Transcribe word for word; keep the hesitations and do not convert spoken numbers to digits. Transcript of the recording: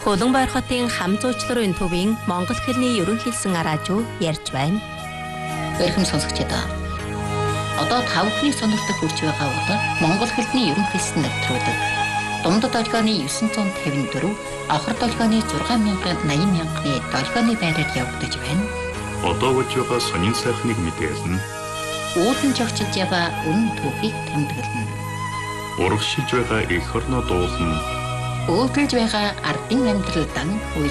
Хөлбөмбөр хотын хам зуучларын төвийн монгол хэлний ерөнхийлсөн араажуу ярьж байна. Эрхэм сонсогчдоо. Одоо тав хүний сонирхдаг хүрч байгаа бол монгол хэлний ерөнхийлсөн нэвтрүүлэг. Дундад долгионы дев'ять тавин четыре, авхар долгионы шесть мянга восемьдесят мянганы долгионы байраар явагдаж байна. Одоо болж байгаа сонин сайхныг мэдээлнэ. Уулан жогчж яваа үнэн түүхийг тэмдэглэнэ. Урагшилж байгаа эх орноо дуулна. Өөдрөж байгаа ардын амьдралдан үйл